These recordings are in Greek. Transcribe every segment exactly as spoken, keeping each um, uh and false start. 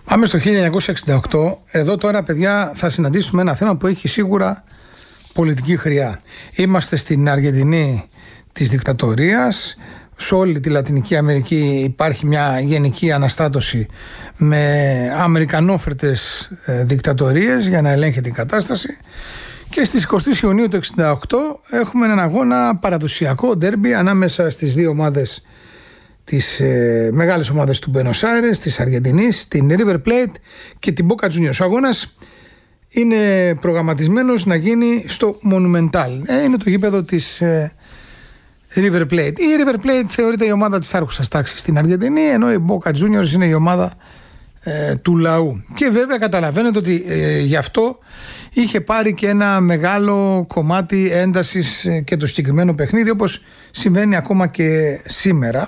Πάμε στο χίλια εννιακόσια εξήντα οκτώ. Εδώ τώρα, παιδιά, θα συναντήσουμε ένα θέμα που έχει σίγουρα πολιτική χρειά. Είμαστε στην Αργεντινή της δικτατορίας. Σε όλη τη Λατινική Αμερική υπάρχει μια γενική αναστάτωση με αμερικανόφερτες ε, δικτατορίες για να ελέγχεται η κατάσταση. Και στις εικοστή Ιουνίου του εξήντα οκτώ έχουμε έναν αγώνα παραδοσιακό ντέρμπι ανάμεσα στις δύο ομάδες, τις ε, μεγάλες ομάδες του Μπένος Άιρες, της Αργεντινής, την River Plate και την Boca Juniors. Ο αγώνας είναι προγραμματισμένος να γίνει στο Monumental. Ε, είναι το γήπεδο της ε, River Plate. Η River Plate θεωρείται η ομάδα της άρχουσας τάξης στην Αργεντινή, ενώ η Boca Juniors είναι η ομάδα ε, του λαού. Και βέβαια καταλαβαίνετε ότι ε, γι' αυτό είχε πάρει και ένα μεγάλο κομμάτι έντασης ε, και το συγκεκριμένο παιχνίδι, όπως συμβαίνει ακόμα και σήμερα.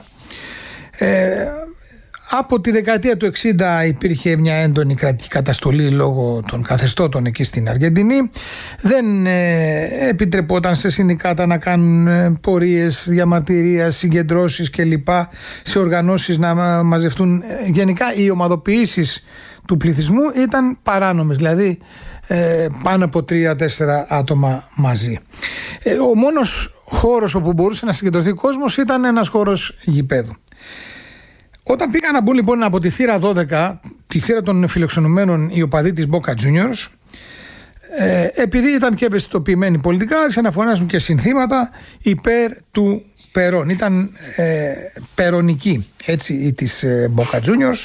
Ε, από τη δεκαετία του εξήντα υπήρχε μια έντονη κρατική καταστολή λόγω των καθεστώτων εκεί στην Αργεντινή. Δεν ε, επιτρεπόταν σε συνδικάτα να κάνουν ε, πορείες, διαμαρτυρίες, συγκεντρώσεις κλπ. Σε οργανώσεις να μαζευτούν. Γενικά οι ομαδοποιήσεις του πληθυσμού ήταν παράνομες, δηλαδή ε, πάνω από τρία-τέσσερα άτομα μαζί. Ε, ο μόνος χώρος όπου μπορούσε να συγκεντρωθεί ο κόσμος ήταν ένας χώρος γηπέδου. Όταν πήγαν να μπουν λοιπόν από τη θύρα δώδεκα, τη θύρα των φιλοξενουμένων, οι οπαδοί της Boca Juniors, ε, επειδή ήταν και ευαισθητοποιημένοι πολιτικά, άρχισαν να φωνάζουν και συνθήματα υπέρ του Περόν. Ήταν ε, περονική, έτσι, η της ε, Boca Juniors.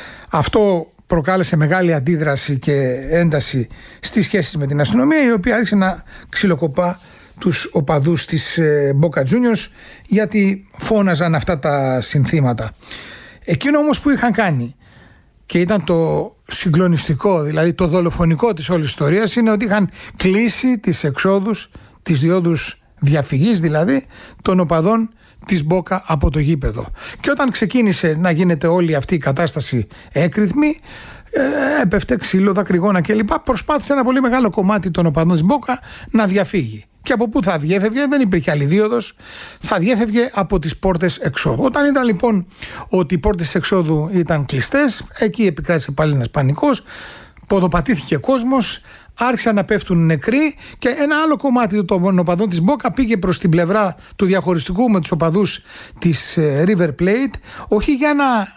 Αυτό προκάλεσε μεγάλη αντίδραση και ένταση στις σχέσεις με την αστυνομία, η οποία άρχισε να ξυλοκοπά τους οπαδούς της ε, Boca Juniors, γιατί φώναζαν αυτά τα συνθήματα. Εκείνο όμως που είχαν κάνει και ήταν το συγκλονιστικό, δηλαδή το δολοφονικό της όλης ιστορίας, είναι ότι είχαν κλείσει τις εξόδους, τις διόδους διαφυγής δηλαδή των οπαδών της Boca από το γήπεδο. Και όταν ξεκίνησε να γίνεται όλη αυτή η κατάσταση έκρηθμη, ε, έπεφτε ξύλο, δακρυγόνα κλπ. Προσπάθησε ένα πολύ μεγάλο κομμάτι των οπαδών της Boca να διαφύγει. Και από πού θα διέφευγε? Δεν υπήρχε άλλη δίωδος. Θα διέφευγε από τις πόρτες εξόδου. Όταν είδαν λοιπόν ότι οι πόρτες εξόδου ήταν κλειστές, εκεί επικράτησε πάλι ένας πανικός, ποδοπατήθηκε κόσμος, άρχισαν να πέφτουν νεκροί και ένα άλλο κομμάτι των οπαδών της Boca πήγε προς την πλευρά του διαχωριστικού με τους οπαδούς της River Plate, όχι για να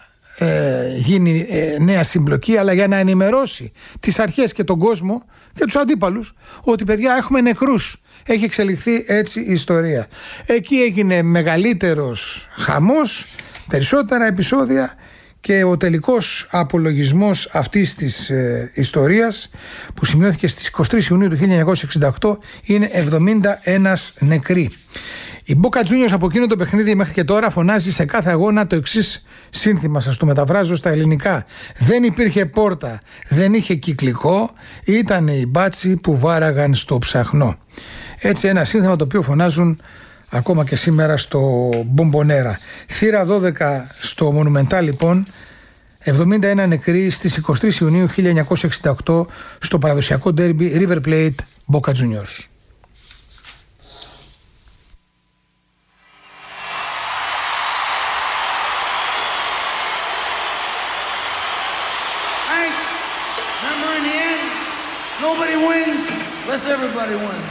ε, γίνει ε, νέα συμπλοκή, αλλά για να ενημερώσει τις αρχές και τον κόσμο και τους αντίπαλους ότι παιδιά έχουμε νεκρούς. Έχει εξελιχθεί έτσι η ιστορία. Εκεί έγινε μεγαλύτερος χαμός, περισσότερα επεισόδια και ο τελικός απολογισμός αυτής της ε, ιστορίας, που σημειώθηκε στις εικοστή τρίτη Ιουνίου του χίλια εννιακόσια εξήντα οκτώ, είναι εβδομήντα ένα νεκροί. Η Boca Juniors από εκείνο το παιχνίδι μέχρι και τώρα φωνάζει σε κάθε αγώνα το εξής σύνθημα, σας το μεταφράζω στα ελληνικά: δεν υπήρχε πόρτα, δεν είχε κυκλικό, ήταν οι μπάτσοι που βάραγαν στο ψαχνό. Έτσι ένα σύνθημα το οποίο φωνάζουν ακόμα και σήμερα στο Μπομπονέρα. Θύρα δώδεκα στο Monumental λοιπόν, εβδομήντα ένα νεκροί στις εικοστή τρίτη Ιουνίου χίλια εννιακόσια εξήντα οκτώ στο παραδοσιακό ντέρμπι River Plate Boca Juniors. Nobody wins unless everybody wins.